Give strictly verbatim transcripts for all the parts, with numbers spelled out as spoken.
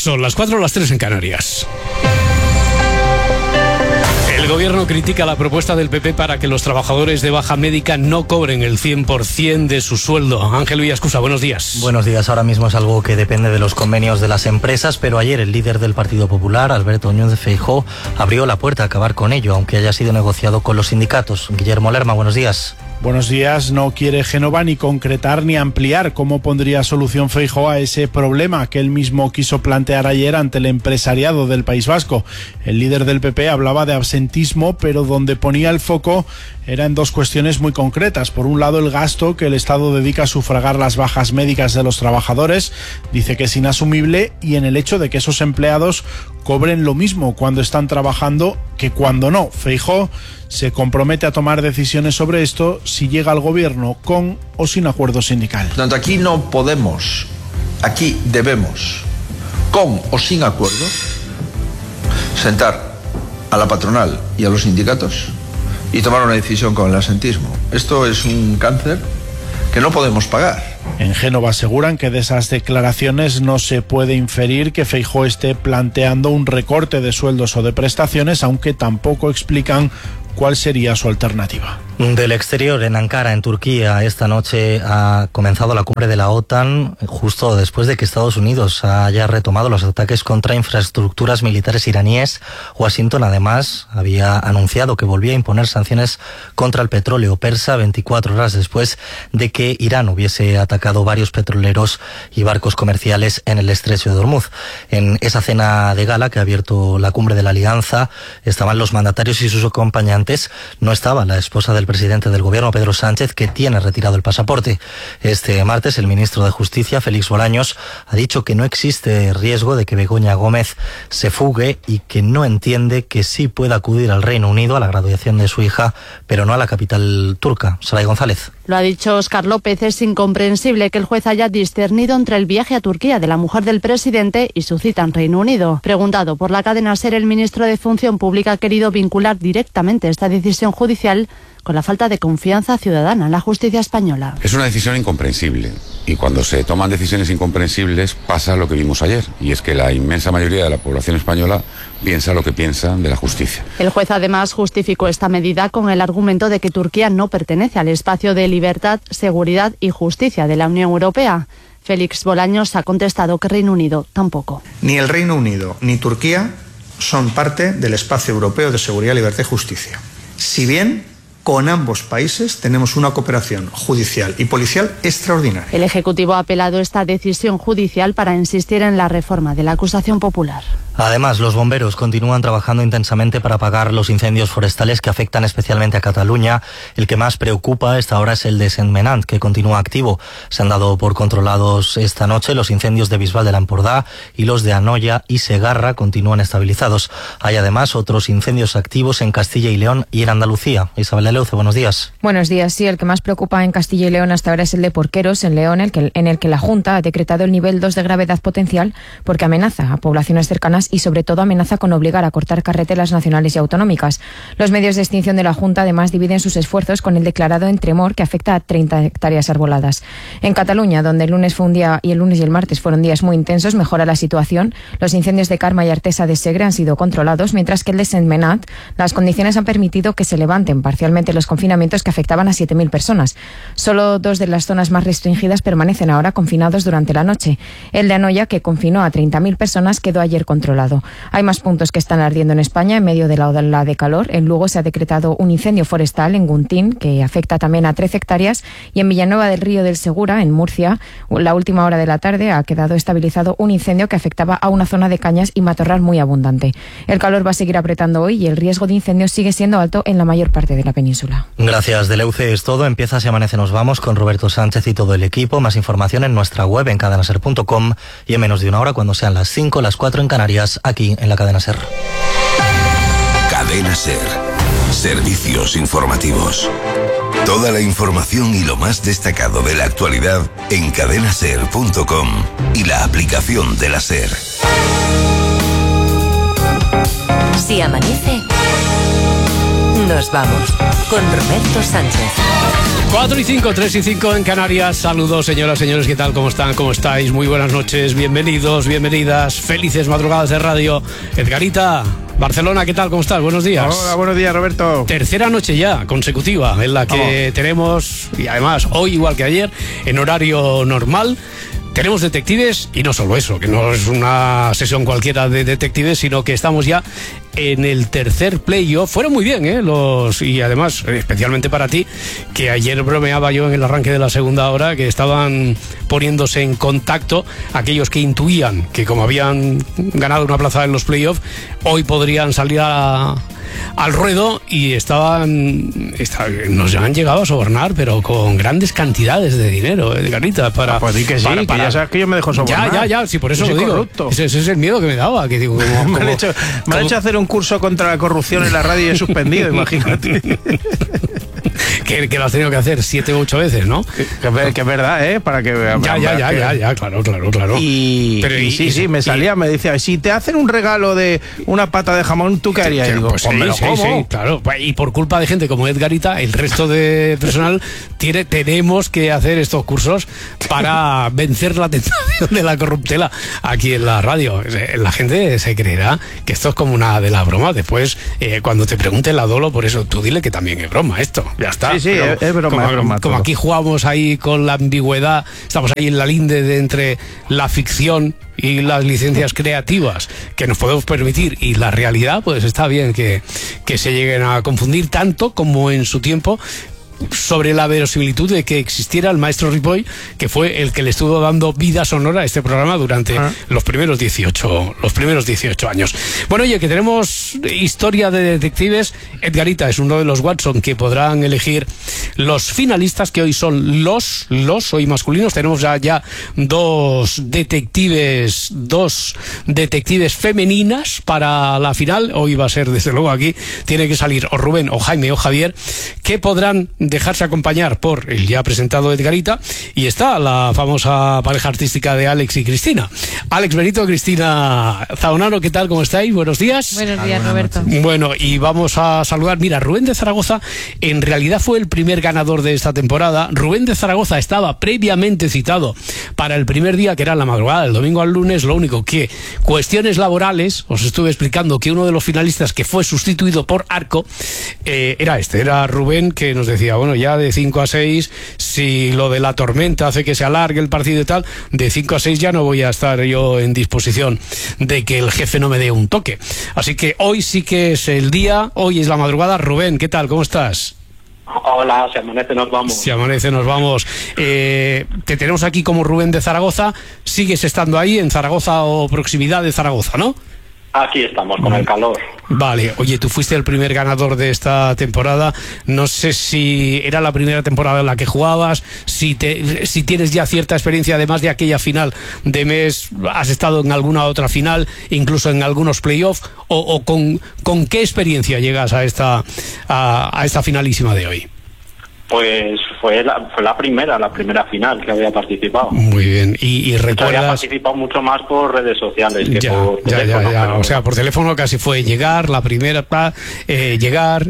Son las cuatro, las tres en Canarias. El gobierno critica la propuesta del P P para que los trabajadores de baja médica no cobren el cien por ciento de su sueldo. Ángel Villascusa, buenos días. Buenos días. Ahora mismo es algo que depende de los convenios de las empresas, pero ayer el líder del Partido Popular, Alberto Núñez Feijóo, abrió la puerta a acabar con ello, aunque haya sido negociado con los sindicatos. Guillermo Lerma, buenos días. Buenos días. No quiere Génova ni concretar ni ampliar cómo pondría solución Feijóo a ese problema que él mismo quiso plantear ayer ante el empresariado del País Vasco. El líder del P P hablaba de absentismo, pero donde ponía el foco era en dos cuestiones muy concretas. Por un lado, el gasto que el Estado dedica a sufragar las bajas médicas de los trabajadores, dice que es inasumible, y en el hecho de que esos empleados cobren lo mismo cuando están trabajando que cuando no. Feijóo se compromete a tomar decisiones sobre esto si llega al gobierno con o sin acuerdo sindical. Tanto aquí no podemos, aquí debemos, con o sin acuerdo, sentar a la patronal y a los sindicatos y tomar una decisión con el absentismo. Esto es un cáncer que no podemos pagar. En Génova aseguran que de esas declaraciones no se puede inferir que Feijóo esté planteando un recorte de sueldos o de prestaciones, aunque tampoco explican cuál sería su alternativa. Del exterior, en Ankara, en Turquía, esta noche ha comenzado la cumbre de la OTAN, justo después de que Estados Unidos haya retomado los ataques contra infraestructuras militares iraníes. Washington, además, había anunciado que volvía a imponer sanciones contra el petróleo persa veinticuatro horas después de que Irán hubiese atacado varios petroleros y barcos comerciales en el estrecho de Hormuz. En esa cena de gala que ha abierto la cumbre de la Alianza estaban los mandatarios y sus acompañantes. No estaba la esposa del presidente del gobierno, Pedro Sánchez, que tiene retirado el pasaporte. Este martes, el ministro de Justicia, Félix Bolaños, ha dicho que no existe riesgo de que Begoña Gómez se fugue y que no entiende que sí pueda acudir al Reino Unido a la graduación de su hija, pero no a la capital turca. Saray González. Lo ha dicho Óscar López. Es incomprensible que el juez haya discernido entre el viaje a Turquía de la mujer del presidente y su cita en Reino Unido. Preguntado por la cadena SER, el ministro de Función Pública ha querido vincular directamente esta decisión judicial con la falta de confianza ciudadana en la justicia española. Es una decisión incomprensible, y cuando se toman decisiones incomprensibles pasa lo que vimos ayer, y es que la inmensa mayoría de la población española piensa lo que piensa de la justicia. El juez además justificó esta medida con el argumento de que Turquía no pertenece al espacio de libertad, seguridad y justicia de la Unión Europea. Félix Bolaños ha contestado que Reino Unido tampoco. Ni el Reino Unido ni Turquía son parte del espacio europeo de seguridad, libertad y justicia. Si bien con ambos países tenemos una cooperación judicial y policial extraordinaria. El Ejecutivo ha apelado esta decisión judicial para insistir en la reforma de la acusación popular. Además, los bomberos continúan trabajando intensamente para apagar los incendios forestales que afectan especialmente a Cataluña. El que más preocupa a esta hora es el de Sentmenat, que continúa activo. Se han dado por controlados esta noche los incendios de Bisbal del Empordà, y los de Anoia y Segarra continúan estabilizados. Hay además otros incendios activos en Castilla y León y en Andalucía. Isabel Leuce, buenos días. Buenos días. Sí, el que más preocupa en Castilla y León hasta ahora es el de Porqueros, en León, el que, en el que la Junta ha decretado el nivel dos de gravedad potencial porque amenaza a poblaciones cercanas y sobre todo amenaza con obligar a cortar carreteras nacionales y autonómicas. Los medios de extinción de la Junta además dividen sus esfuerzos con el declarado en Tremor, que afecta a treinta hectáreas arboladas. En Cataluña, donde el lunes fue un día y el lunes y el martes fueron días muy intensos, mejora la situación. Los incendios de Carme y Artesa de Segre han sido controlados, mientras que el de Sentmenat, las condiciones han permitido que se levanten parcialmente los confinamientos que afectaban a siete mil personas. Solo dos de las zonas más restringidas permanecen ahora confinados durante la noche. El de Anoia, que confinó a treinta mil personas, quedó ayer controlado. Hay más puntos que están ardiendo en España en medio de la ola de calor. En Lugo se ha decretado un incendio forestal en Guntín, que afecta también a trece hectáreas, y en Villanueva del Río del Segura, en Murcia, la última hora de la tarde ha quedado estabilizado un incendio que afectaba a una zona de cañas y matorral muy abundante. El calor va a seguir apretando hoy y el riesgo de incendios sigue siendo alto en la mayor parte de la península. Gracias, Deleuce. Es todo. Empieza Si Amanece Nos Vamos con Roberto Sánchez y todo el equipo. Más información en nuestra web en cadena ser punto com y en menos de una hora, cuando sean las cinco, las cuatro en Canarias, aquí en la Cadena SER. Cadena SER. Servicios informativos. Toda la información y lo más destacado de la actualidad en cadena ser punto com y la aplicación de la SER. Si amanece, Nos vamos con Roberto Sánchez. cuatro y cinco, tres y cinco en Canarias. Saludos, señoras, señores, ¿qué tal? ¿Cómo están? ¿Cómo estáis? Muy buenas noches, bienvenidos, bienvenidas, felices madrugadas de radio. Edgarita, Barcelona, ¿qué tal? ¿Cómo estás? Buenos días. Hola, buenos días, Roberto. Tercera noche ya consecutiva en la que oh. tenemos, y además hoy igual que ayer, en horario normal, tenemos detectives, y no solo eso, que no es una sesión cualquiera de detectives, sino que estamos ya en el tercer playoff. Fueron muy bien, ¿eh? Los, y además, especialmente para ti, que ayer bromeaba yo en el arranque de la segunda hora, que estaban poniéndose en contacto aquellos que intuían que como habían ganado una plaza en los playoffs, hoy podrían salir a... al ruedo, y estaban, estaban nos han llegado a sobornar, pero con grandes cantidades de dinero, Edgarita, para... Ah, pues di que sí, para, para, que ya sabes que yo me dejo sobornar. Ya, ya, ya, sí, por eso lo digo. Ese, ese es el miedo que me daba, que digo, como, me, como, han hecho, me como, han hecho hacer un curso contra la corrupción en la radio y he suspendido, imagínate. que, que lo has tenido que hacer siete u ocho veces, ¿no? Que, que, que es verdad, ¿eh? Para que... Ya, ya, ya, que... ya, ya, claro, claro, claro. Y, Pero, y, y sí, y, sí, me salía, y, me decía, si te hacen un regalo de una pata de jamón, ¿tú qué harías? Que, y digo, pues sí, sí, sí, claro. Y por culpa de gente como Edgarita, el resto de personal tiene, tenemos que hacer estos cursos para vencer la tentación de la corruptela aquí en la radio. La gente se creerá que esto es como una de las bromas. Después, eh, cuando te pregunte la Dolo, por eso tú dile que también es broma esto. Ya está. Sí, sí, Pero, es, es broma, como, es broma. Como aquí jugamos ahí con la ambigüedad, estamos ahí en la linde de entre la ficción y las licencias creativas que nos podemos permitir y la realidad, pues está bien que, que se lleguen a confundir tanto como en su tiempo sobre la verosimilitud de que existiera el maestro Ripoll, que fue el que le estuvo dando vida sonora a este programa durante ah. los primeros dieciocho los primeros dieciocho años. Bueno, oye, que tenemos historia de detectives. Edgarita es uno de los Watson que podrán elegir los finalistas, que hoy son los, los hoy masculinos. Tenemos ya, ya dos detectives, dos detectives femeninas para la final. Hoy va a ser, desde luego, aquí tiene que salir o Rubén, o Jaime, o Javier, que podrán dejarse acompañar por el ya presentado Edgarita, y está la famosa pareja artística de Alex y Cristina. Alex Benito, Cristina Zaunano, ¿qué tal? ¿Cómo estáis? Buenos días. Buenos días, Roberto. Bueno, y vamos a saludar. Mira, Rubén de Zaragoza en realidad fue el primer ganador de esta temporada. Rubén de Zaragoza estaba previamente citado para el primer día, que era la madrugada del domingo al lunes. Lo único que, cuestiones laborales, os estuve explicando que uno de los finalistas que fue sustituido por Arco eh, era este, era Rubén, que nos decía, bueno, ya de cinco a seis, si lo de la tormenta hace que se alargue el partido y tal, de cinco a seis ya no voy a estar yo en disposición de que el jefe no me dé un toque. Así que hoy sí que es el día, hoy es la madrugada. Rubén, ¿qué tal? ¿Cómo estás? Hola, si amanece nos vamos. Si amanece nos vamos. Eh, te tenemos aquí como Rubén de Zaragoza. ¿Sigues estando ahí en Zaragoza o proximidad de Zaragoza, no? Aquí estamos, con el calor. Vale, oye, tú fuiste el primer ganador de esta temporada. No sé si era la primera temporada en la que jugabas, si, te, si tienes ya cierta experiencia, además de aquella final de mes, has estado en alguna otra final, incluso en algunos playoffs, o, o con, con qué experiencia llegas a esta, a, a esta finalísima de hoy. Pues fue la, fue la primera, la primera final que había participado. Muy bien, y, y recuerdas... Había participado mucho más por redes sociales que ya, por ya, teléfono. Ya, ya. Pero... O sea, por teléfono casi fue llegar, la primera, eh, llegar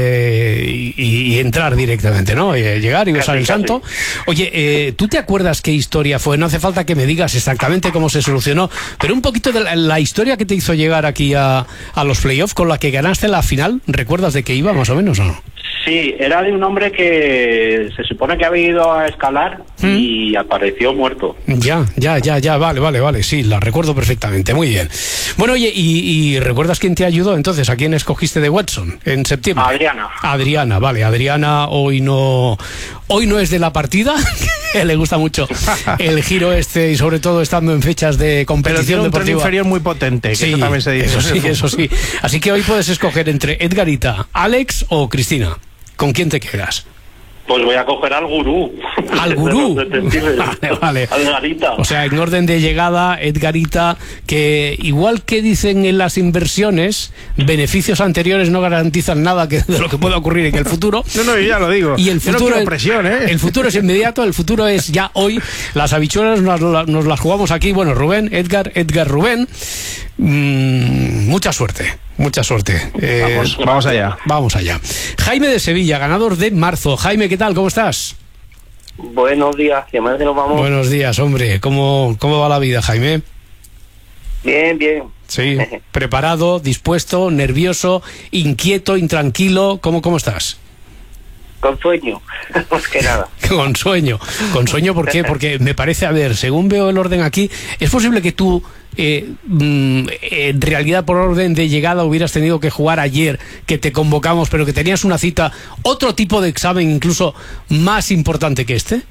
eh, y, y entrar directamente, ¿no? Eh, llegar y besar el santo. Oye, eh, ¿tú te acuerdas qué historia fue? No hace falta que me digas exactamente cómo se solucionó, pero un poquito de la, la historia que te hizo llegar aquí a, a los playoffs, con la que ganaste la final. ¿Recuerdas de qué iba, más o menos, o no? Sí, era de un hombre que se supone que había ido a escalar ¿Mm? y apareció muerto. Ya, ya, ya, ya, vale, vale, vale, sí, la recuerdo perfectamente, muy bien. Bueno, oye, ¿y, y recuerdas quién te ayudó entonces? ¿A quién escogiste de Watson en septiembre? Adriana. Adriana, vale, Adriana hoy no, hoy no es de la partida, que le gusta mucho el giro este y sobre todo estando en fechas de competición Pero tiene un deportiva. Tren inferior muy potente, que sí, eso también se dice. Eso sí, eso sí. Así que hoy puedes escoger entre Edgarita, Alex o Cristina. ¿Con quién te quedas? Pues voy a coger al gurú. ¿Al gurú? Vale, vale. Edgarita. O sea, en orden de llegada, Edgarita, que igual que dicen en las inversiones, beneficios anteriores no garantizan nada que, de lo que pueda ocurrir en el futuro. No, no, yo ya lo digo. Y el futuro, no es presión, ¿eh? El futuro es inmediato, el futuro es ya hoy. Las habichuelas nos, nos las jugamos aquí. Bueno, Rubén, Edgar, Edgar, Rubén. Mm, mucha suerte, mucha suerte. Eh, vamos, vamos allá. Vamos allá. Jaime de Sevilla, ganador de marzo. Jaime, ¿qué tal? ¿Cómo estás? Buenos días, que más que nos vamos. Buenos días, hombre. ¿Cómo, cómo va la vida, Jaime? Bien, bien. Sí, preparado, dispuesto, nervioso, inquieto, intranquilo. ¿Cómo, cómo estás? Con sueño, más que nada. Con sueño. ¿Con sueño por qué? Porque me parece, a ver, según veo el orden aquí, es posible que tú, eh, mm, en realidad por orden de llegada, hubieras tenido que jugar ayer, que te convocamos, pero que tenías una cita, otro tipo de examen incluso más importante que este.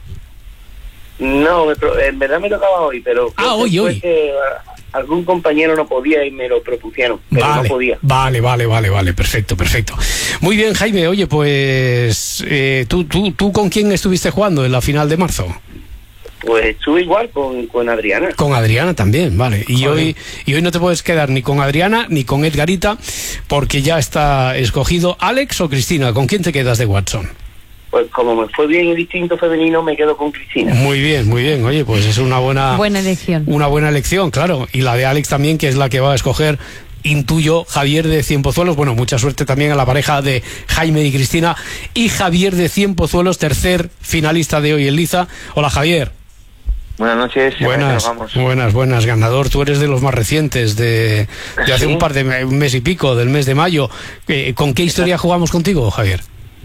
No, en verdad me tocaba hoy, pero... Ah, hoy, hoy. Que algún compañero no podía y me lo propusieron, pero vale, no podía. Vale, vale, vale, vale, perfecto, perfecto. Muy bien, Jaime, oye, pues eh, ¿tú, tú, ¿tú con quién estuviste jugando en la final de marzo? Pues estuve igual con, con Adriana. Con Adriana también, vale. Y hoy, y hoy no te puedes quedar ni con Adriana ni con Edgarita, porque ya está escogido. ¿Alex o Cristina? ¿Con quién te quedas de Watson? Pues como me fue bien el distinto femenino, me quedo con Cristina. Muy bien, muy bien. Oye, pues es una buena... Buena elección. Una buena elección, claro. Y la de Alex también, que es la que va a escoger, intuyo, Javier de Cienpozuelos. Bueno, mucha suerte también a la pareja de Jaime y Cristina. Y Javier de Cienpozuelos, tercer finalista de hoy en Liza. Hola, Javier. Buenas noches. Buenas, vamos. buenas, buenas. Ganador, tú eres de los más recientes, de, de hace ¿Sí? un par de un mes y pico, del mes de mayo. Eh, ¿Con qué historia jugamos contigo, Javier?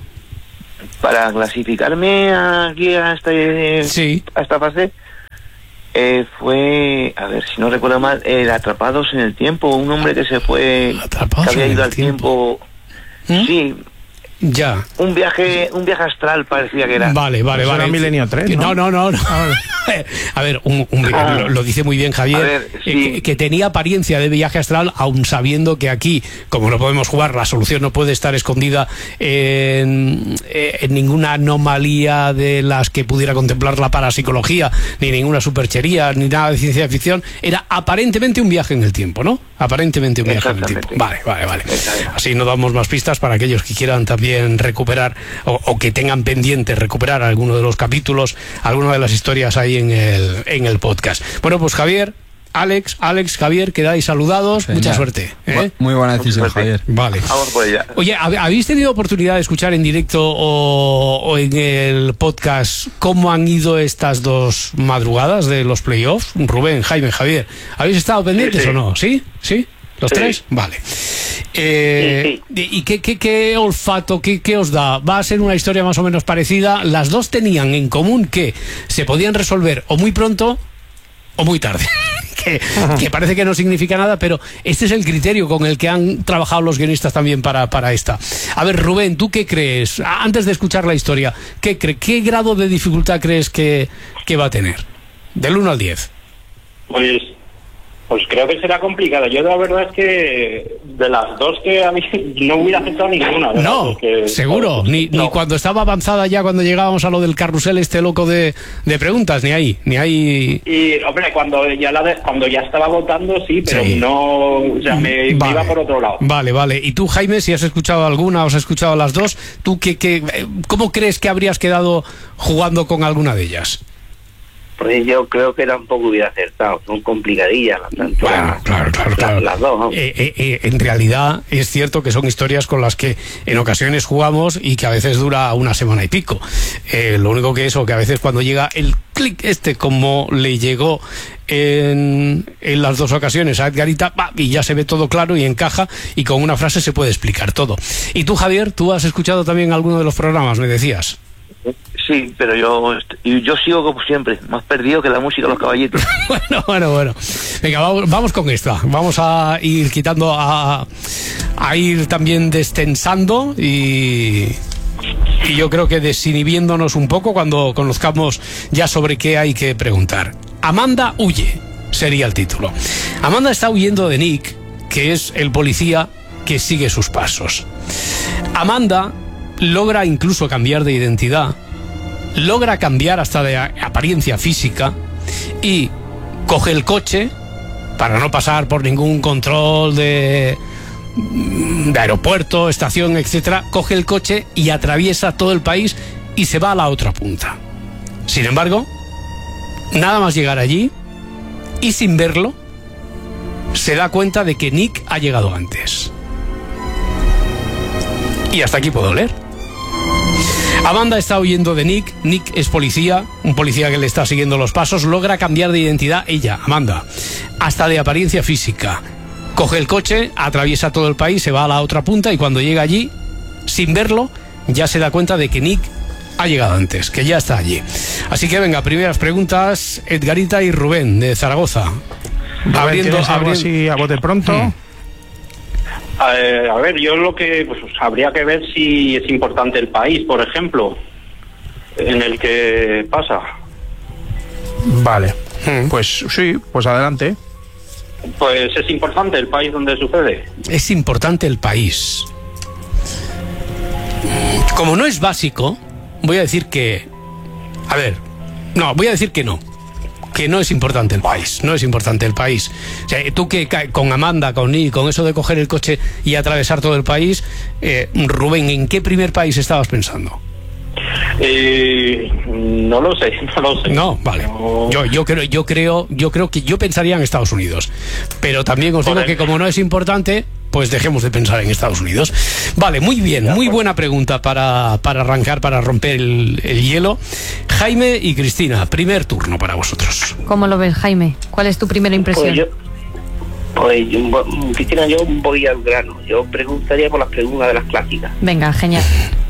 Para clasificarme aquí a, este, sí. a esta fase eh, fue, a ver si no recuerdo mal, el Atrapados en el Tiempo, un hombre que se fue, Atrapados que había ido al tiempo, tiempo. ¿Mm? Sí. Ya. Un viaje, un viaje astral parecía que era. Vale, vale, vale. Era Milenio tres, ¿no? No, no, no. no. A ver, un, un, ah. lo, lo dice muy bien Javier, ver, sí. eh, que, que tenía apariencia de viaje astral, aun sabiendo que aquí, como no podemos jugar, la solución no puede estar escondida en, en ninguna anomalía de las que pudiera contemplar la parapsicología, ni ninguna superchería, ni nada de ciencia ficción. Era aparentemente un viaje en el tiempo, ¿no? Aparentemente un viaje en el tiempo. Vale, vale, vale. Así no damos más pistas para aquellos que quieran también recuperar o, o que tengan pendiente recuperar alguno de los capítulos, alguna de las historias ahí en el, en el podcast. Bueno, pues Javier, Alex, Alex, Javier, quedáis saludados. Genial. Mucha suerte. ¿eh? Muy buena decisión, Javier. Vale. Vamos por ella. Oye, ¿habéis tenido oportunidad de escuchar en directo o, o en el podcast cómo han ido estas dos madrugadas de los playoffs? Rubén, Jaime, Javier, ¿habéis estado pendientes sí, sí. o no? ¿Sí? ¿Sí? ¿Los sí. tres? Vale. Eh, sí, sí. ¿Y qué, qué, qué olfato, qué, qué os da? ¿Va a ser una historia más o menos parecida? Las dos tenían en común que se podían resolver o muy pronto o muy tarde. que, que parece que no significa nada, pero este es el criterio con el que han trabajado los guionistas también para, para esta. A ver, Rubén, ¿tú qué crees? Antes de escuchar la historia, ¿qué, cre qué grado de dificultad crees que, que va a tener? Del uno al diez. Pues... Pues creo que será complicado. Yo la verdad es que de las dos que a mí no hubiera aceptado ninguna. ¿verdad? No, porque, seguro. Pues, ni, no. ni cuando estaba avanzada ya, cuando llegábamos a lo del carrusel este loco de, de preguntas, ni ahí, ni ahí. Y, hombre, cuando ya la de, cuando ya estaba votando, sí, pero sí. no, o sea, me, vale. me iba por otro lado. Vale, vale. Y tú, Jaime, si has escuchado alguna o has escuchado las dos, ¿tú qué, qué, cómo crees que habrías quedado jugando con alguna de ellas? Pues yo creo que tampoco hubiera acertado, son complicadillas las, tanto bueno, las, claro, claro, claro. las dos, ¿no? eh, eh, eh, en realidad es cierto que son historias con las que en ocasiones jugamos y que a veces dura una semana y pico. Eh, lo único que eso, que a veces cuando llega el clic este, como le llegó en, en las dos ocasiones a Edgarita, bah, y ya se ve todo claro y encaja y con una frase se puede explicar todo. Y tú, Javier, ¿tú has escuchado también alguno de los programas, me decías? Sí, pero yo yo sigo como siempre, más perdido que la música de los caballitos. bueno, bueno, bueno. Venga, vamos, vamos con esta. Vamos a ir quitando, a, a ir también destensando y, y yo creo que desinhibiéndonos un poco cuando conozcamos ya sobre qué hay que preguntar. Amanda huye, sería el título. Amanda está huyendo de Nick, que es el policía que sigue sus pasos. Amanda logra incluso cambiar de identidad, logra cambiar hasta de apariencia física y coge el coche para no pasar por ningún control de, de aeropuerto, estación, etcétera. Coge el coche y atraviesa todo el país y se va a la otra punta. Sin embargo, nada más llegar allí y sin verlo, se da cuenta de que Nick ha llegado antes. Y hasta aquí puedo leer. Amanda está huyendo de Nick. Nick es policía, un policía que le está siguiendo los pasos. Logra cambiar de identidad ella, Amanda, hasta de apariencia física. Coge el coche, atraviesa todo el país, se va a la otra punta y cuando llega allí, sin verlo, ya se da cuenta de que Nick ha llegado antes, que ya está allí. Así que venga, primeras preguntas, Edgarita y Rubén de Zaragoza. Abriendo, ¿tienes algo así a bote pronto? Hmm. Eh, a ver, yo lo que pues, habría que ver si es importante el país, por ejemplo, en el que pasa. Vale, pues sí, pues adelante. Pues es importante el país donde sucede. Es importante el país. Como no es básico, voy a decir que... A ver, no, voy a decir que no. Que no es importante el país, no es importante el país. O sea, tú que con Amanda, con Nick, con eso de coger el coche y atravesar todo el país, eh, Rubén, ¿en qué primer país estabas pensando? Eh, no lo sé, no lo sé. No, vale. No. Yo, yo creo, yo creo, yo creo que yo pensaría en Estados Unidos, pero también os digo que como no es importante, pues dejemos de pensar en Estados Unidos. Vale, muy bien, muy buena pregunta para, para arrancar, para romper el, el hielo. Jaime y Cristina, primer turno para vosotros. ¿Cómo lo ves, Jaime? ¿Cuál es tu primera impresión? Pues yo, pues yo, Cristina, yo voy al grano. Yo preguntaría por las preguntas de las clásicas. Venga, genial.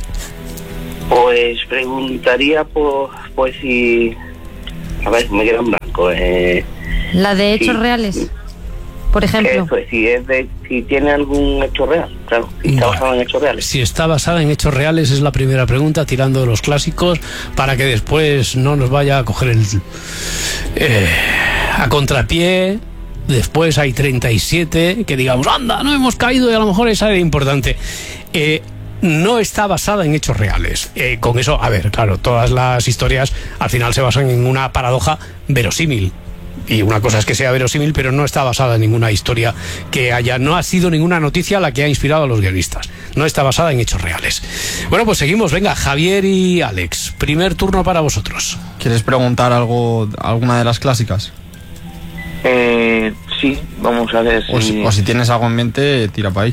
Pues preguntaría por, pues si... A ver, me queda en blanco. Eh, ¿La de hechos sí. reales? Por ejemplo. Eso, si, es de, si tiene algún hecho real, claro. Si está basado en hechos reales. Si está basada en hechos reales es la primera pregunta, tirando de los clásicos, para que después no nos vaya a coger el... Eh, a contrapié. Después hay treinta y siete, que digamos, anda, no hemos caído y a lo mejor esa era importante. Eh... No está basada en hechos reales. Eh, con eso, a ver, claro, todas las historias al final se basan en una paradoja verosímil. Y una cosa es que sea verosímil, pero no está basada en ninguna historia que haya... No ha sido ninguna noticia la que ha inspirado a los guionistas. No está basada en hechos reales. Bueno, pues seguimos. Venga, Javier y Alex. Primer turno para vosotros. ¿Quieres preguntar algo, alguna de las clásicas? Eh, sí, vamos a ver si... O si, o si tienes algo en mente, tira para ahí.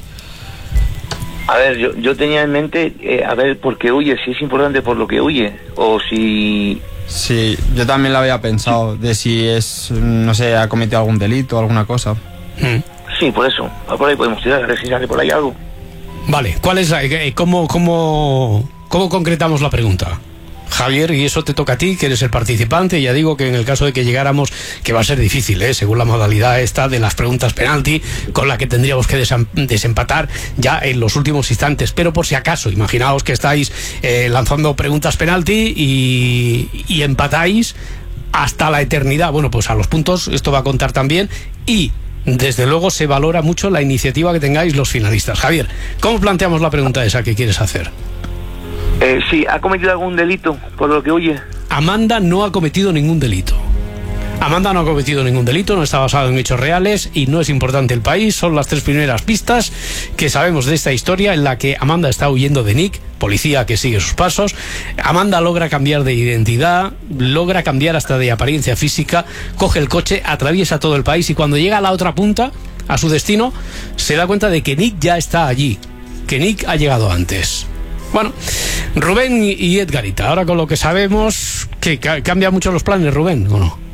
A ver, yo, yo tenía en mente, eh, a ver, por qué huye, si es importante por lo que huye, o si... Sí, yo también lo había pensado, de si es, no sé, ha cometido algún delito o alguna cosa. Sí, por eso, por ahí podemos tirar, a ver si sale por ahí algo. Vale, ¿cuál es la, cómo, cómo, cómo concretamos la pregunta? Javier, y eso te toca a ti, que eres el participante. Ya digo que en el caso de que llegáramos, que va a ser difícil, ¿eh? según la modalidad esta de las preguntas penalti, con la que tendríamos que desempatar ya en los últimos instantes. Pero por si acaso, imaginaos que estáis eh, lanzando preguntas penalti y, y empatáis hasta la eternidad. Bueno, pues a los puntos esto va a contar también, y desde luego se valora mucho la iniciativa que tengáis los finalistas. Javier, ¿cómo planteamos la pregunta esa que quieres hacer? Eh, sí, ¿ha cometido algún delito por lo que huye? Amanda no ha cometido ningún delito. Amanda no ha cometido ningún delito, no está basado en hechos reales y no es importante el país. Son las tres primeras pistas que sabemos de esta historia, en la que Amanda está huyendo de Nick, policía que sigue sus pasos. Amanda logra cambiar de identidad, logra cambiar hasta de apariencia física, coge el coche, atraviesa todo el país y cuando llega a la otra punta, a su destino, se da cuenta de que Nick ya está allí, que Nick ha llegado antes. Bueno, Rubén y Edgarita, ahora con lo que sabemos, ¿qué, cambia mucho los planes, Rubén, o no?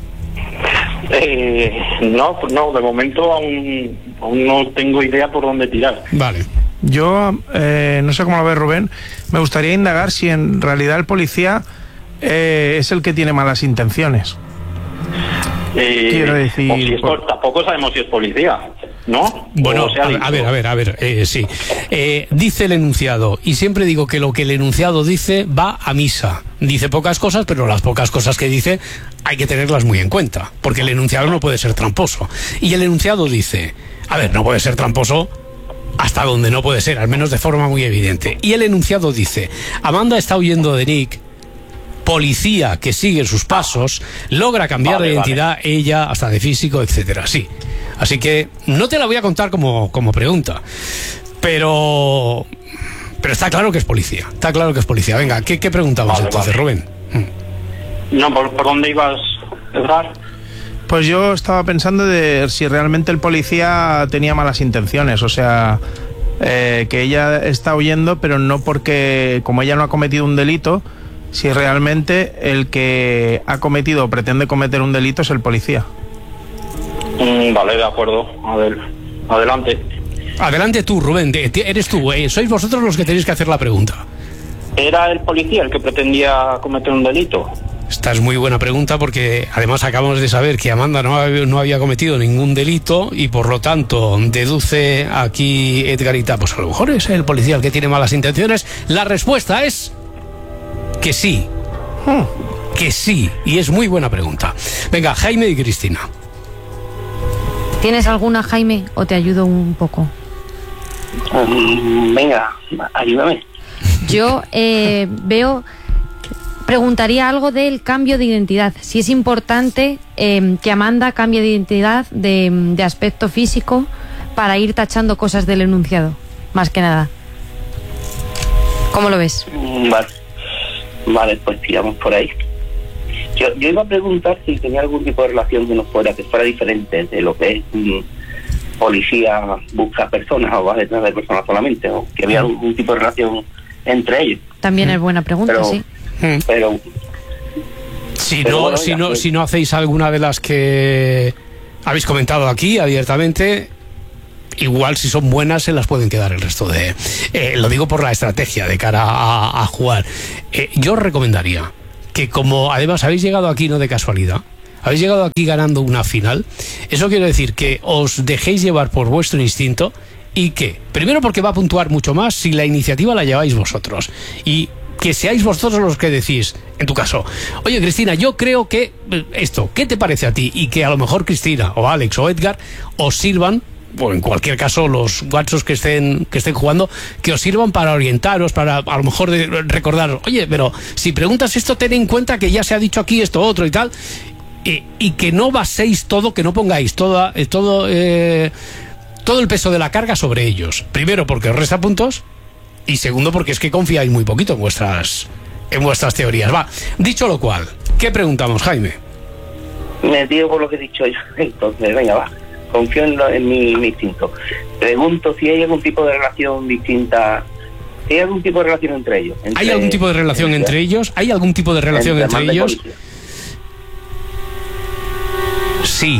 Eh, no, no, de momento aún, aún no tengo idea por dónde tirar. Vale. Yo, eh, no sé cómo lo ve Rubén, me gustaría indagar si en realidad el policía eh, es el que tiene malas intenciones. Eh, Quiero decir... o si es por, tampoco sabemos si es policía, ¿no? Bueno, sea, a, a ver, a ver, a ver, eh, sí. Eh, dice el enunciado, y siempre digo que lo que el enunciado dice va a misa. Dice pocas cosas, pero las pocas cosas que dice hay que tenerlas muy en cuenta, porque el enunciado no puede ser tramposo. Y el enunciado dice, a ver, no puede ser tramposo hasta donde no puede ser, al menos de forma muy evidente. Y el enunciado dice, Amanda está huyendo de Nick, policía que sigue sus pasos, logra cambiar vale, de identidad, vale. ella, hasta de físico, etcétera. Sí. Así que no te la voy a contar como, como pregunta, pero pero está claro que es policía. Está claro que es policía. Venga, ¿qué, qué preguntamos vale, entonces, vale. Rubén? No, ¿por, por dónde ibas, Edgar? Pues yo estaba pensando de si realmente el policía tenía malas intenciones, o sea, eh, que ella está huyendo, pero no porque, como ella no ha cometido un delito, si realmente el que ha cometido o pretende cometer un delito es el policía. Mm, vale, de acuerdo. A ver, adelante. Adelante tú, Rubén, de, de, eres tú, eh, sois vosotros los que tenéis que hacer la pregunta. ¿Era el policía el que pretendía cometer un delito? Esta es muy buena pregunta porque además acabamos de saber que Amanda no, no había cometido ningún delito y por lo tanto deduce aquí Edgarita, pues a lo mejor es el policía el que tiene malas intenciones. La respuesta es que sí, hmm. que sí, y es muy buena pregunta. Venga, Jaime y Cristina. ¿Tienes alguna, Jaime, o te ayudo un poco? Um, venga, ayúdame. Yo eh, veo... Preguntaría algo del cambio de identidad. Si es importante eh, que Amanda cambie de identidad, de, de aspecto físico, para ir tachando cosas del enunciado, más que nada. ¿Cómo lo ves? Vale, vale, pues tiramos por ahí. Yo, yo iba a preguntar si tenía algún tipo de relación que no fuera, que fuera diferente de lo que es um, policía busca personas o va detrás de personas solamente, o que había algún tipo de relación entre ellos. También es buena pregunta, pero, sí. Pero si pero no, bueno, si ya, no, pues. si no hacéis alguna de las que habéis comentado aquí abiertamente, igual si son buenas se las pueden quedar el resto de... Eh, lo digo por la estrategia de cara a, a jugar. Eh, yo os recomendaría que, como además habéis llegado aquí no de casualidad, habéis llegado aquí ganando una final, eso quiere decir que os dejéis llevar por vuestro instinto y que, primero porque va a puntuar mucho más si la iniciativa la lleváis vosotros, y que seáis vosotros los que decís, en tu caso, oye Cristina, yo creo que esto, ¿qué te parece a ti? Y que a lo mejor Cristina o Alex o Edgar os sirvan, o en cualquier caso los guachos que estén, que estén jugando, que os sirvan para orientaros, para a lo mejor de, recordaros, oye, pero si preguntas esto, ten en cuenta que ya se ha dicho aquí esto otro y tal, y, y que no baséis todo, que no pongáis toda, eh, todo, eh, todo el peso de la carga sobre ellos. Primero porque os resta puntos, y segundo porque es que confiáis muy poquito en vuestras en vuestras teorías. Va, dicho lo cual, ¿qué preguntamos, Jaime? Me tiro por lo que he dicho yo. Entonces, venga, va. Confío en, lo, en mi, mi instinto. Pregunto si hay algún tipo de relación distinta. Si hay algún tipo de relación entre ellos. Entre, ¿Hay algún tipo de relación entre, entre ellos? ¿Hay algún tipo de relación entre, entre ellos? Sí.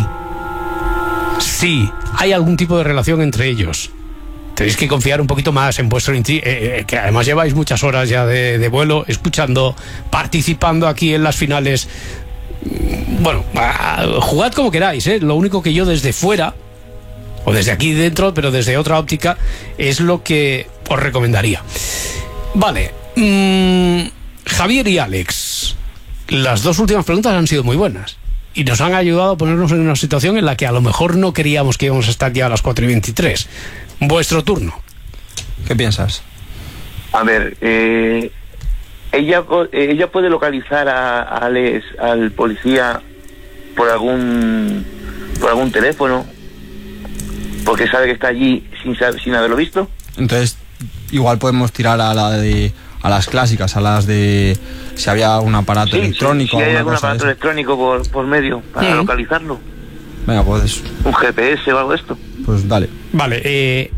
Sí, hay algún tipo de relación entre ellos. Tenéis que confiar un poquito más en vuestro instinto, eh, eh, que además lleváis muchas horas ya de, de vuelo, escuchando, participando aquí en las finales. Bueno, uh, jugad como queráis, ¿eh? Lo único que yo desde fuera, o desde aquí dentro, pero desde otra óptica, es lo que os recomendaría. Vale, mm, Javier y Alex, las dos últimas preguntas han sido muy buenas y nos han ayudado a ponernos en una situación en la que a lo mejor no creíamos que íbamos a estar ya a las cuatro y veintitrés. Vuestro turno. ¿Qué piensas? A ver, eh, ella ella puede localizar a, a Alex, al policía, por algún por algún teléfono, porque sabe que está allí sin sin haberlo visto. Entonces, igual podemos tirar a la de a las clásicas, a las de si había un aparato sí, electrónico. Si, si hay algún aparato electrónico por, por medio para sí. localizarlo. Venga, puedes. Un G P S o algo de esto. Pues dale. Vale, eh,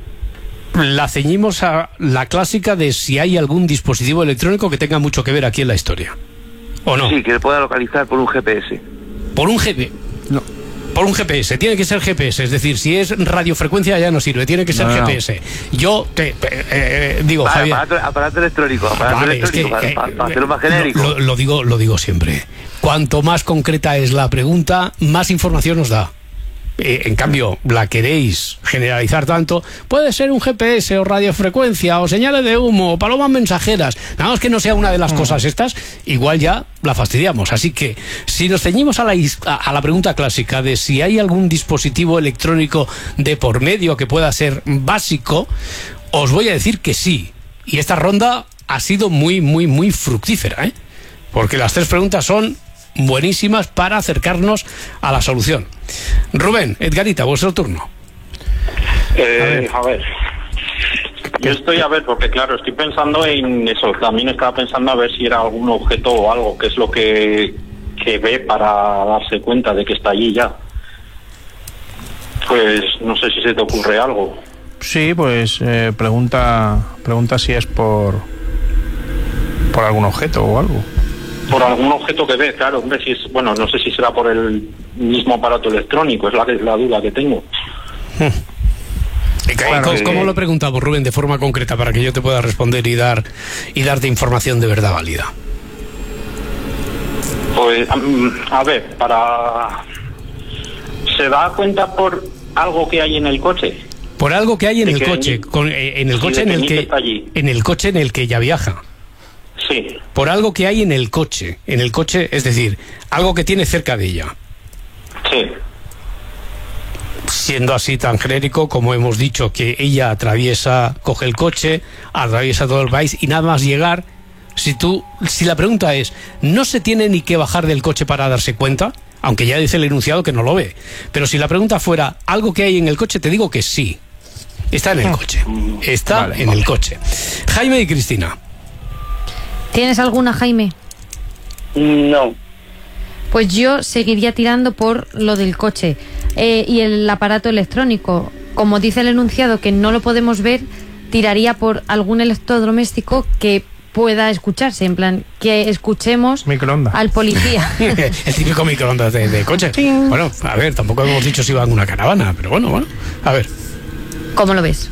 la ceñimos a la clásica de si hay algún dispositivo electrónico que tenga mucho que ver aquí en la historia, ¿o no? Sí, que le pueda localizar por un G P S. ¿Por un G P S? No. Por un G P S, tiene que ser G P S, es decir, si es radiofrecuencia ya no sirve, tiene que ser no, no. G P S. Yo te eh, eh, digo, vale, Javier, aparato, aparato electrónico, aparato vale, electrónico, es que, para, eh, para hacerlo más genérico. Lo, lo digo, lo digo siempre. Cuanto más concreta es la pregunta, más información nos da. Eh, en cambio, la queréis generalizar tanto, puede ser un G P S o radiofrecuencia o señales de humo o palomas mensajeras, nada más que no sea una de las mm. cosas estas, igual ya la fastidiamos. Así que si nos ceñimos a la, a la pregunta clásica de si hay algún dispositivo electrónico de por medio que pueda ser básico, os voy a decir que sí. Y esta ronda ha sido muy, muy, muy fructífera, ¿eh? Porque las tres preguntas son buenísimas para acercarnos a la solución. Rubén, Edgarita, vuestro turno. Eh, a ver. a ver. Yo estoy a ver, porque claro, estoy pensando en eso. También estaba pensando a ver si era algún objeto o algo, que es lo que, que ve para darse cuenta de que está allí ya. Pues no sé si se te ocurre algo. Sí, pues eh, pregunta pregunta si es por por algún objeto o algo. Por algún objeto que ve, claro, hombre, si es, bueno, no sé si será por el mismo aparato electrónico, es la, la duda que tengo. Claro, ¿Cómo, ¿Cómo lo preguntamos, Rubén, de forma concreta para que yo te pueda responder y dar y darte información de verdad válida? Pues, a ver, para... ¿Se da cuenta por algo que hay en el coche? Por algo que hay en el coche, con, eh, en el coche en el que en el coche en el que ella viaja. Sí. Por algo que hay en el coche, en el coche, es decir, algo que tiene cerca de ella. Sí. Siendo así tan genérico como hemos dicho, que ella atraviesa, coge el coche, atraviesa todo el país y nada más llegar, si tú, si la pregunta es, ¿no se tiene ni que bajar del coche para darse cuenta? Aunque ya dice el enunciado que no lo ve. Pero si la pregunta fuera, ¿algo que hay en el coche? Te digo que sí. Está en el coche. Está vale, en vale. el coche. Jaime y Cristina. ¿Tienes alguna, Jaime? No. Pues yo seguiría tirando por lo del coche eh, y el aparato electrónico. Como dice el enunciado que no lo podemos ver, tiraría por algún electrodoméstico que pueda escucharse, en plan, que escuchemos microondas al policía. El típico microondas de, de coche. Sí. Bueno, a ver, tampoco hemos dicho si va en una caravana, pero bueno, bueno, a ver. ¿Cómo lo ves?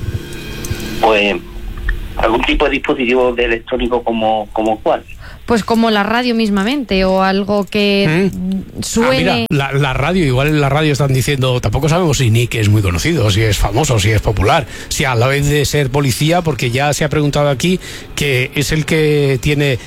Pues algún tipo de dispositivo de electrónico como, como cuál. Pues como la radio mismamente, o algo que ¿Mm? suene... Ah, mira, la, la radio, igual en la radio están diciendo, tampoco sabemos si Nick es muy conocido, si es famoso, si es popular, si a la vez de ser policía, porque ya se ha preguntado aquí que es el que tiene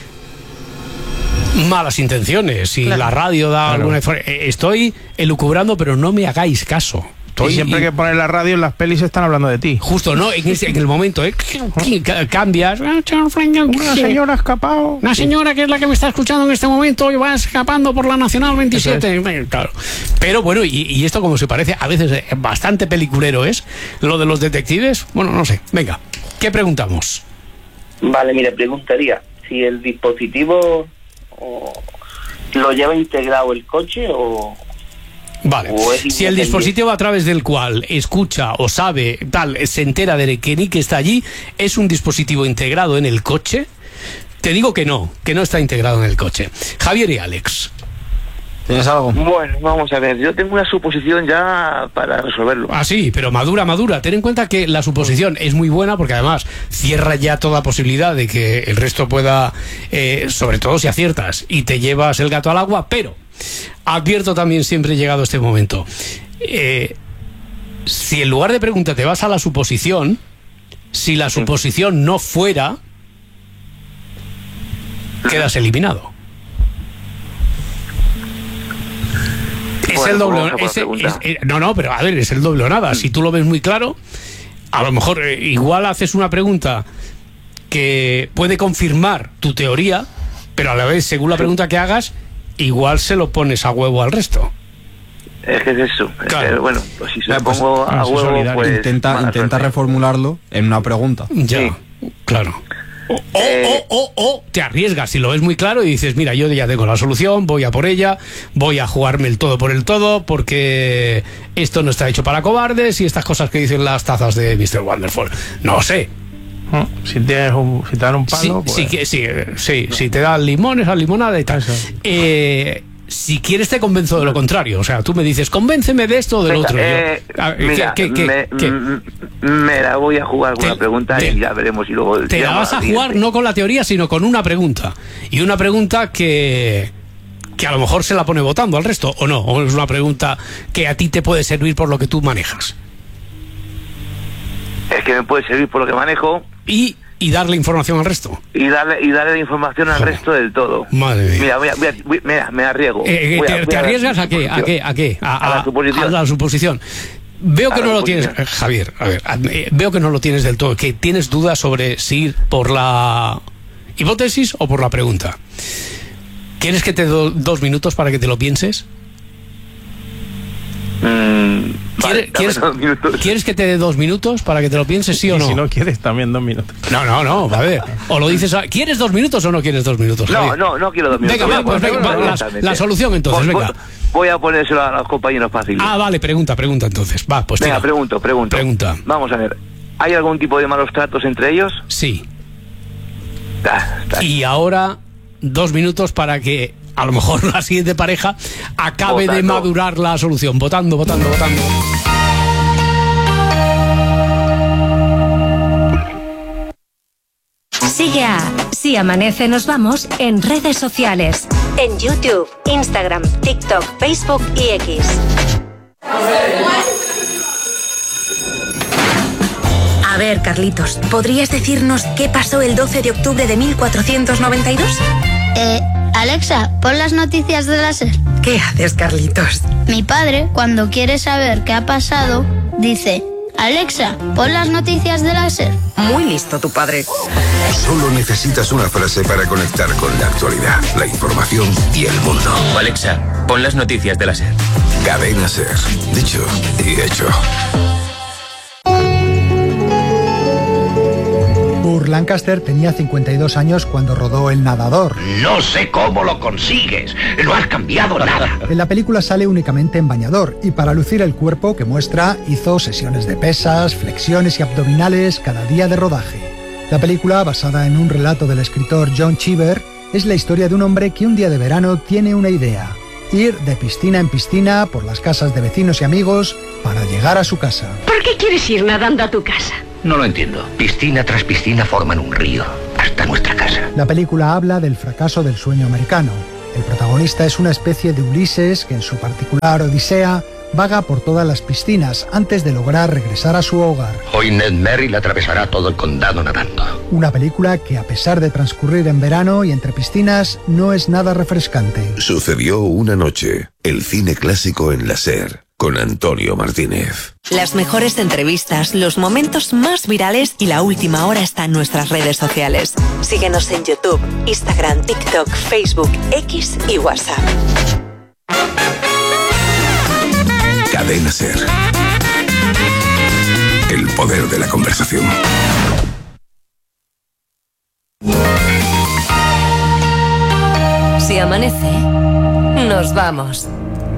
malas intenciones, si claro. la radio da claro. alguna información. Estoy elucubrando, pero no me hagáis caso. Y siempre y... que pones la radio en las pelis están hablando de ti. Justo, ¿no? En, ese, en el momento, ¿eh? Cambias. Una señora ha escapado. Una señora que es la que me está escuchando en este momento y va escapando por la Nacional veintisiete. Es. Claro. Pero bueno, y, y esto como se parece, a veces bastante peliculero es, lo de los detectives, bueno, no sé. Venga, ¿qué preguntamos? Vale, mire, preguntaría si el dispositivo o, lo lleva integrado el coche o... Vale, si el dispositivo a través del cual escucha o sabe, tal, se entera de que Nick está allí, es un dispositivo integrado en el coche, te digo que no, que no está integrado en el coche. Javier y Alex. ¿Tienes algo? Bueno, vamos a ver, yo tengo una suposición ya para resolverlo. Ah, sí, pero madura, madura. Ten en cuenta que la suposición es muy buena porque además cierra ya toda posibilidad de que el resto pueda, eh, sobre todo si aciertas y te llevas el gato al agua, pero... advierto también, siempre llegado este momento, eh, si en lugar de pregunta te vas a la suposición, si la suposición no fuera, quedas eliminado. Es el doble, es, es, es, no, no, pero a ver, es el doble o nada. Si tú lo ves muy claro, a lo mejor eh, igual haces una pregunta que puede confirmar tu teoría, pero a la vez, según la pregunta que hagas, igual se lo pones a huevo al resto. Es que es eso. Claro. Es que, bueno, pues si se lo pues, pongo a huevo, pues... Intenta, intenta reformularlo en una pregunta. Ya, sí. Claro. O, o, eh, o, o, o te arriesgas si lo ves muy claro y dices, mira, yo ya tengo la solución, voy a por ella, voy a jugarme el todo por el todo, porque esto no está hecho para cobardes y estas cosas que dicen las tazas de mister Wonderful. No sé. Si, tienes un, si te dan un palo, sí, pues... sí, sí, sí, no. Si te dan limones, a limonada y tal. Eh, si quieres te convenzo de lo contrario. O sea, tú me dices, convénceme de esto o del otro. Eh, yo, a, mira, ¿qué, qué, me, qué? me la voy a jugar con te, una pregunta te, y ya veremos y luego... Te la vas a jugar no con la teoría, sino con una pregunta. Y una pregunta que... que a lo mejor se la pone votando al resto, o no. O es una pregunta que a ti te puede servir por lo que tú manejas. Es que me puede servir por lo que manejo. Y, y darle información al resto. Y darle y darle información al Joder. resto del todo. Madre mía. Mira, voy a, voy a, voy, mira me arriesgo. Eh, voy te, a, voy ¿Te a arriesgas a qué? ¿A qué? ¿A qué? A, a, a la suposición. A la suposición. Veo que a no lo suposición. tienes, Javier, a ver, veo que no lo tienes del todo, que tienes dudas sobre si ir por la hipótesis o por la pregunta. ¿Quieres que te doy dos minutos para que te lo pienses? Mm, Vale, ¿Quieres, ¿Quieres que te dé dos minutos para que te lo pienses, sí o no? Y si no quieres, también dos minutos. No, no, no, a ver. O lo dices, a... ¿quieres dos minutos o no quieres dos minutos? No, Javier? no, no quiero dos minutos. Venga, va, pues venga, va, la, la solución entonces, voy, venga. Voy a ponérselo a los compañeros fáciles. Ah, vale, pregunta, pregunta entonces. Va, pues venga, tira. pregunto, pregunto. Pregunta. Vamos a ver. ¿Hay algún tipo de malos tratos entre ellos? Sí. Da, da. Y ahora, dos minutos para que a lo mejor la siguiente pareja acabe votando. de madurar la solución. Votando, votando, votando. Sigue a Si Amanece Nos Vamos en redes sociales. En YouTube, Instagram, TikTok, Facebook y X. A ver, Carlitos, ¿podrías decirnos qué pasó el doce de octubre de mil cuatrocientos noventa y dos? Eh, Alexa, pon las noticias de la SER. ¿Qué haces, Carlitos? Mi padre, cuando quiere saber qué ha pasado, dice: Alexa, pon las noticias de la SER. Muy listo tu padre. Solo necesitas una frase para conectar con la actualidad, la información y el mundo. Alexa, pon las noticias de la SER. Cadena SER. Dicho y hecho. Burt Lancaster tenía cincuenta y dos años cuando rodó El Nadador. No sé cómo lo consigues. No has cambiado nada. En la película sale únicamente en bañador y para lucir el cuerpo que muestra hizo sesiones de pesas, flexiones y abdominales cada día de rodaje. La película, basada en un relato del escritor John Cheever, es la historia de un hombre que un día de verano tiene una idea: ir de piscina en piscina por las casas de vecinos y amigos para llegar a su casa. ¿Por qué quieres ir nadando a tu casa? No lo entiendo. Piscina tras piscina forman un río hasta nuestra casa. La película habla del fracaso del sueño americano. El protagonista es una especie de Ulises que en su particular odisea vaga por todas las piscinas antes de lograr regresar a su hogar. Hoy Ned Merrill atravesará todo el condado nadando. Una película que, a pesar de transcurrir en verano y entre piscinas, no es nada refrescante. Sucedió una noche. El cine clásico en la SER. Con Antonio Martínez. Las mejores entrevistas, los momentos más virales y la última hora está en nuestras redes sociales. Síguenos en YouTube, Instagram, TikTok, Facebook, X y WhatsApp. Cadena SER. El poder de la conversación. Si amanece, nos vamos.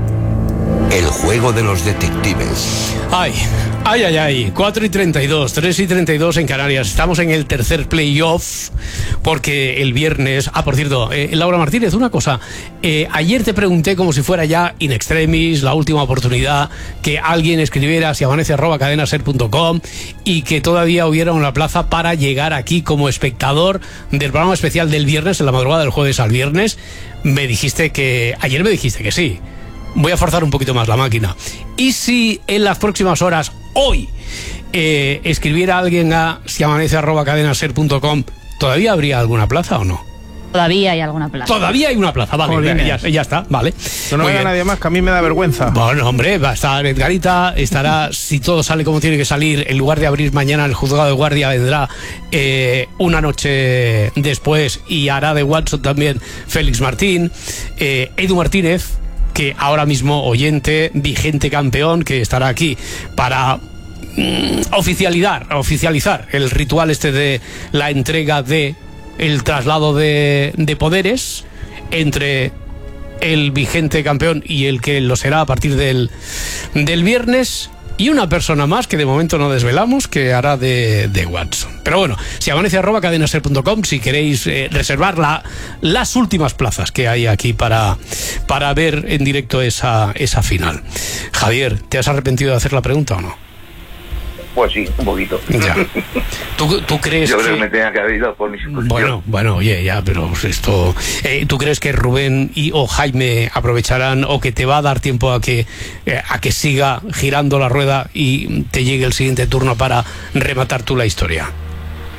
El juego de los detectives. Ay, ay, ay, ay. cuatro y treinta y dos, tres y treinta y dos en Canarias. Estamos en el tercer playoff porque el viernes... Ah, por cierto, eh, Laura Martínez, una cosa. Eh, ayer te pregunté como si fuera ya in extremis, la última oportunidad, que alguien escribiera si amanece arroba cadenaser punto com y que todavía hubiera una plaza para llegar aquí como espectador del programa especial del viernes, en la madrugada del jueves al viernes. Me dijiste que... Ayer me dijiste que sí. Voy a forzar un poquito más la máquina. ¿Y si en las próximas horas, hoy, eh, escribiera alguien a si amanece arroba cadenaser punto com, ¿todavía habría alguna plaza o no? Todavía hay alguna plaza. Todavía hay una plaza, vale, ya, ya está, vale. Que no venga nadie más, que a mí me da vergüenza. Bueno, hombre, va a estar Edgarita, estará, si todo sale como tiene que salir, en lugar de abrir mañana el juzgado de guardia, vendrá eh, una noche después y hará de Watson también Félix Martín, eh, Edu Martínez, que ahora mismo oyente, vigente campeón, que estará aquí para mm, oficializar, oficializar el ritual este de la entrega de el traslado de, de poderes entre el vigente campeón y el que lo será a partir del, del viernes. Y una persona más que de momento no desvelamos, que hará de, de Watson. Pero bueno, si amanece arroba cadenaser punto com, si queréis eh, reservar la, las últimas plazas que hay aquí para, para ver en directo esa, esa final. Javier, ¿te has arrepentido de hacer la pregunta o no? Pues sí, un poquito. Ya. ¿Tú, tú crees Yo que... creo que me tenía que haber ido por mi circunstancia. Bueno, bueno, oye, ya, pero esto... Eh, ¿Tú crees que Rubén y o Jaime aprovecharán o que te va a dar tiempo a que, eh, a que siga girando la rueda y te llegue el siguiente turno para rematar tú la historia?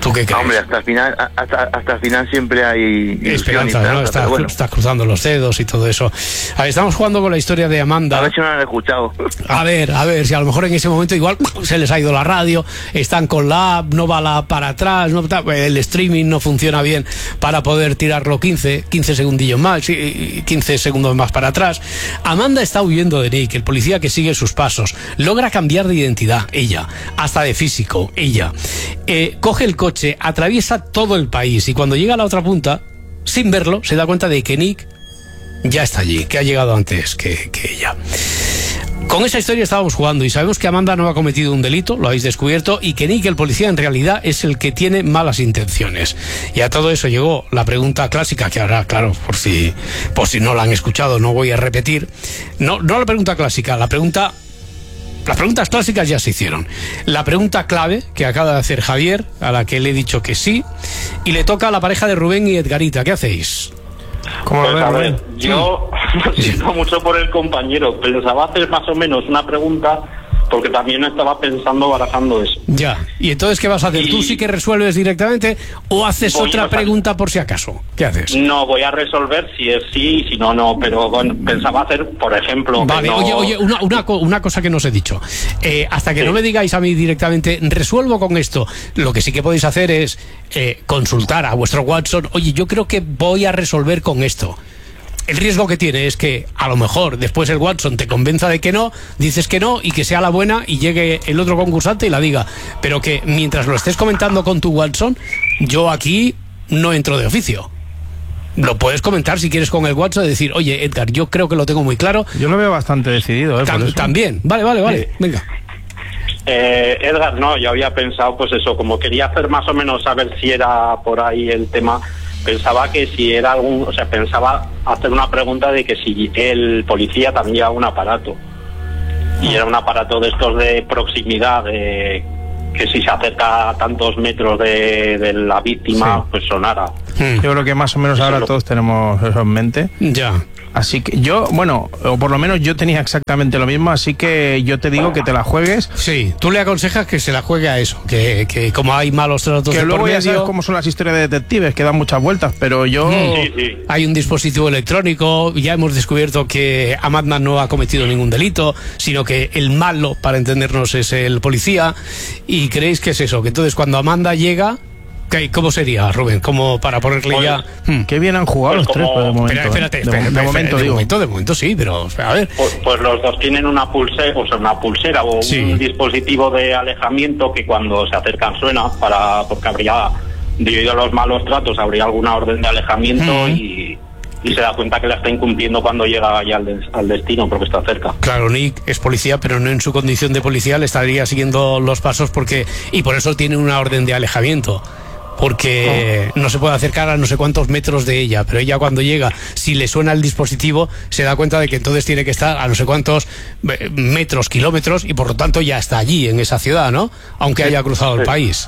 ¿Tú qué crees? Hombre, hasta el final, hasta, hasta el final siempre hay esperanza, ¿no? Estás, bueno. estás cruzando los dedos y todo eso. A ver, estamos jugando con la historia de Amanda. A ver si no lo han escuchado. A ver, a ver, si a lo mejor en ese momento igual se les ha ido la radio, están con la app, no va la app para atrás, no, el streaming no funciona bien para poder tirarlo quince, quince segundillos más, quince segundos más para atrás. Amanda está huyendo de Nick, el policía que sigue sus pasos. Logra cambiar de identidad, ella, hasta de físico, ella. Eh, coge el coche, atraviesa todo el país y cuando llega a la otra punta, sin verlo, se da cuenta de que Nick ya está allí, que ha llegado antes que, que ella. Con esa historia estábamos jugando y sabemos que Amanda no ha cometido un delito, lo habéis descubierto, y que Nick, el policía, en realidad es el que tiene malas intenciones. Y a todo eso llegó la pregunta clásica, que ahora, claro, por si, por si no la han escuchado, no voy a repetir. No, no la pregunta clásica, la pregunta... Las preguntas clásicas ya se hicieron. La pregunta clave que acaba de hacer Javier, a la que le he dicho que sí, y le toca a la pareja de Rubén y Edgarita. ¿Qué hacéis? ¿Cómo pues, a ver, yo lo siento mucho por el compañero. Pensaba hacer más o menos una pregunta, porque también estaba pensando, barajando eso. Ya, ¿y entonces qué vas a hacer? Y... ¿Tú sí que resuelves directamente o haces voy otra pregunta por si acaso? ¿Qué haces? No, voy a resolver si es sí y si no, no, pero bueno, pensaba hacer, por ejemplo... Vale, no... oye, oye, una, una, una cosa que no os he dicho. Eh, hasta que sí. no me digáis a mí directamente, resuelvo con esto, lo que sí que podéis hacer es eh, consultar a vuestro Watson, oye, yo creo que voy a resolver con esto. El riesgo que tiene es que a lo mejor después el Watson te convenza de que no, dices que no y que sea la buena y llegue el otro concursante y la diga. Pero que mientras lo estés comentando con tu Watson, yo aquí no entro de oficio. Lo puedes comentar si quieres con el Watson y decir, oye, Edgar, yo creo que lo tengo muy claro. Yo lo veo bastante decidido, ¿eh? Tam- por eso. También, vale, vale, vale, sí. Venga. Eh, Edgar, no, yo había pensado, pues eso, como quería hacer más o menos saber si era por ahí el tema... Pensaba que si era algún, o sea, pensaba hacer una pregunta de que si el policía también lleva un aparato. Y era un aparato de estos de proximidad, de que si se acerca a tantos metros de, de la víctima, sí. pues sonara. Yo creo que más o menos eso ahora lo... todos tenemos eso en mente. Ya. Así que yo, bueno, o por lo menos yo tenía exactamente lo mismo, así que yo te digo que te la juegues. Sí, tú le aconsejas que se la juegue a eso, que, que como hay malos tratos que de luego por ya medio, sabes cómo son las historias de detectives, que dan muchas vueltas, pero yo... Sí, sí. Hay un dispositivo electrónico, ya hemos descubierto que Amanda no ha cometido ningún delito, sino que el malo, para entendernos, es el policía, y creéis que es eso, que entonces cuando Amanda llega... ¿Cómo sería, Rubén? Como para ponerle pues, ya... Hmm. Qué bien han jugado pues los tres por el momento. Espera, espérate, ¿eh? espérate, de, espérate, de, momento, de digo. momento, de momento sí, pero a ver. Pues, pues los dos tienen una pulsera, o sea, una pulsera o sí. un dispositivo de alejamiento que cuando se acercan suena, para porque habría, debido a los malos tratos, habría alguna orden de alejamiento hmm. y... y se da cuenta que la está incumpliendo cuando llega ya al, de, al destino porque está cerca. Claro, Nick es policía, pero no en su condición de policía, le estaría siguiendo los pasos porque y por eso tiene una orden de alejamiento. Porque oh. no se puede acercar a no sé cuántos metros de ella, pero ella cuando llega, si le suena el dispositivo, se da cuenta de que entonces tiene que estar a no sé cuántos metros, kilómetros, y por lo tanto ya está allí, en esa ciudad, ¿no? Aunque sí. haya cruzado sí. el país.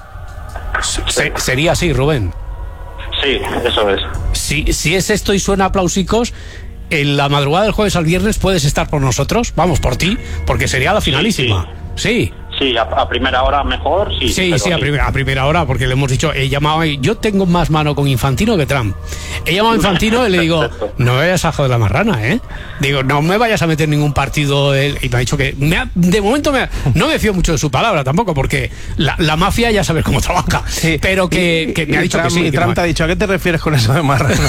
Se, sería así, Rubén. Sí, eso es. Si, si es esto y suena aplausicos, en la madrugada del jueves al viernes puedes estar por nosotros, vamos, por ti, porque sería la finalísima. Sí. sí. Sí, a, a primera hora mejor, sí. Sí, sí, a, prim a primera hora, porque le hemos dicho, he llamado, yo tengo más mano con Infantino que Trump. He llamado a Infantino y le digo, no me vayas a joder la marrana, ¿eh? Digo, no me vayas a meter ningún partido. Él, y me ha dicho que, me ha, de momento me ha, no me fío mucho de su palabra tampoco, porque la, la mafia ya sabes cómo trabaja. Sí. Pero que, que me ha dicho Trump, que sí. Y que Trump no. te ha dicho, ¿a qué te refieres con eso de marrana?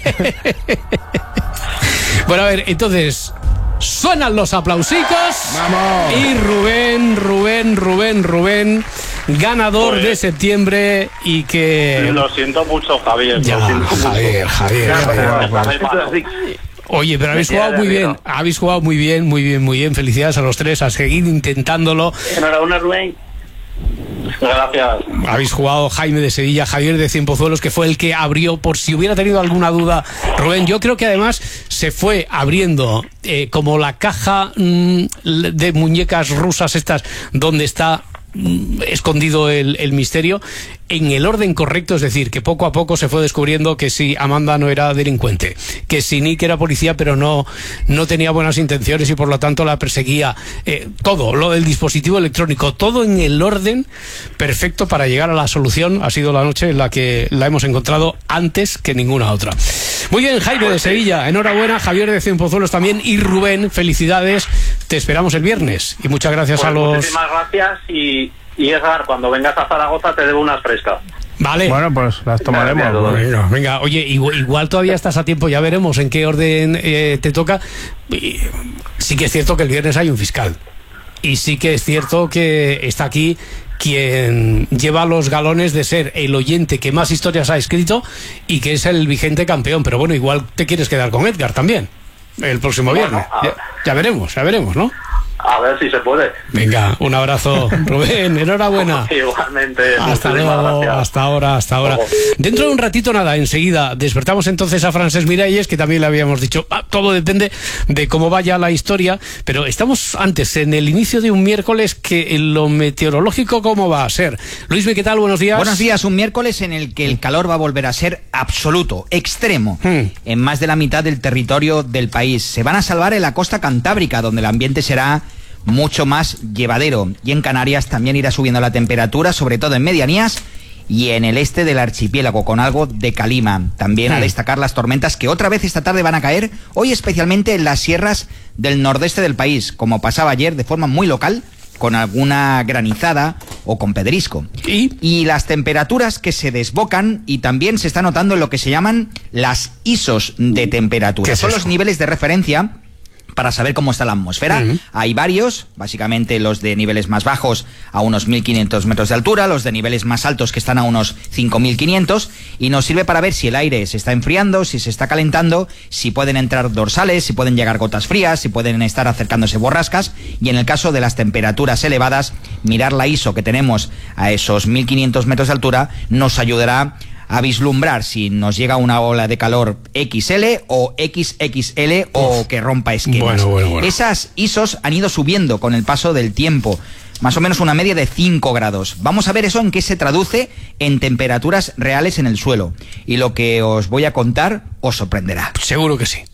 Bueno, a ver, entonces... Suenan los aplausicos. Vamos. Y Rubén, Rubén, Rubén, Rubén, ganador pues, de septiembre y que... Lo siento mucho, Javier. Ya, lo siento Javier, mucho. Javier, Javier, Javier. Javier. Oye, pero habéis jugado muy bien, habéis jugado muy bien, muy bien, muy bien. Felicidades a los tres, a seguir intentándolo. Enhorabuena, Rubén. Gracias. Habéis jugado Jaime de Sevilla, Javier de Cienpozuelos, que fue el que abrió, por si hubiera tenido alguna duda, Rubén. Yo creo que además se fue abriendo eh, como la caja mmm, de muñecas rusas estas, donde está escondido el, el misterio en el orden correcto, es decir, que poco a poco se fue descubriendo que si Amanda no era delincuente, que si Nick era policía pero no, no tenía buenas intenciones y por lo tanto la perseguía, eh, todo, lo del dispositivo electrónico, todo en el orden perfecto para llegar a la solución. Ha sido la noche en la que la hemos encontrado antes que ninguna otra. Muy bien, Jaime de Sevilla, enhorabuena, Javier de Cienpozuelos también y Rubén, felicidades, te esperamos el viernes y muchas gracias. Pues a los... Muchísimas gracias y, y Edgar, cuando vengas a Zaragoza te debo unas frescas. Vale. Bueno, pues las tomaremos. Bueno, venga, oye, igual, igual todavía estás a tiempo, ya veremos en qué orden eh, te toca. Y sí que es cierto que el viernes hay un fiscal. Y sí que es cierto que está aquí quien lleva los galones de ser el oyente que más historias ha escrito y que es el vigente campeón. Pero bueno, igual te quieres quedar con Edgar también el próximo bueno, viernes. Ya, ya veremos, ya veremos, ¿no? A ver si se puede. Venga, un abrazo, Rubén, enhorabuena. Igualmente. Hasta luego, hasta ahora, hasta ahora. Ojo. Dentro de un ratito, nada, enseguida despertamos entonces a Francesc Miralles, que también le habíamos dicho, ah, todo depende de cómo vaya la historia, pero estamos antes, en el inicio de un miércoles, que en lo meteorológico, ¿cómo va a ser? Luismi, ¿qué tal? Buenos días. Buenos días, un miércoles en el que el calor va a volver a ser absoluto, extremo, hmm. en más de la mitad del territorio del país. Se van a salvar en la costa cantábrica, donde el ambiente será mucho más llevadero, y en Canarias también irá subiendo la temperatura, sobre todo en medianías y en el este del archipiélago, con algo de calima. También sí. A destacar las tormentas que otra vez esta tarde van a caer, hoy especialmente en las sierras del nordeste del país, como pasaba ayer de forma muy local, con alguna granizada o con pedrisco. ¿Y? y las temperaturas que se desbocan, y también se está notando en lo que se llaman las I S Os de temperatura. Son los niveles de referencia para saber cómo está la atmósfera. Uh-huh. Hay varios, básicamente los de niveles más bajos a unos mil quinientos metros de altura, los de niveles más altos que están a unos cinco mil quinientos, y nos sirve para ver si el aire se está enfriando, si se está calentando, si pueden entrar dorsales, si pueden llegar gotas frías, si pueden estar acercándose borrascas, y en el caso de las temperaturas elevadas, mirar la I S O que tenemos a esos mil quinientos metros de altura nos ayudará a vislumbrar si nos llega una ola de calor equis ele o equis equis ele o que rompa esquemas. Bueno, bueno, bueno. Esas I S Os han ido subiendo con el paso del tiempo, más o menos una media de cinco grados. Vamos a ver eso en qué se traduce en temperaturas reales en el suelo. Y lo que os voy a contar os sorprenderá. Seguro que sí.